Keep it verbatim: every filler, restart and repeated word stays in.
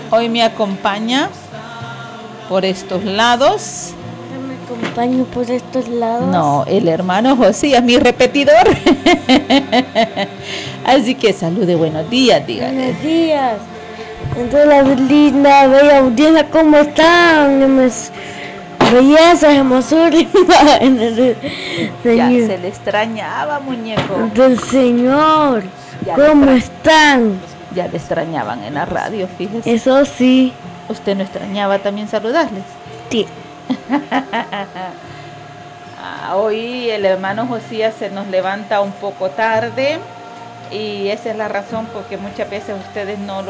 Hoy me acompaña por estos lados. Me acompaño por estos lados. No, el hermano Josías, mi repetidor. Así que salude, buenos días, dígale. Buenos días. Entonces la linda, bella audiencia, ¿cómo están? Mis bellezas, hermosuras Ya se le extrañaba, muñeco. del Señor. Ya ¿Cómo le están? Ya le extrañaban en la radio, fíjese. Eso sí. ¿Usted no extrañaba también saludarles? Sí. Ah, hoy el hermano Josías se nos levanta un poco tarde y esa es la razón porque muchas veces ustedes no lo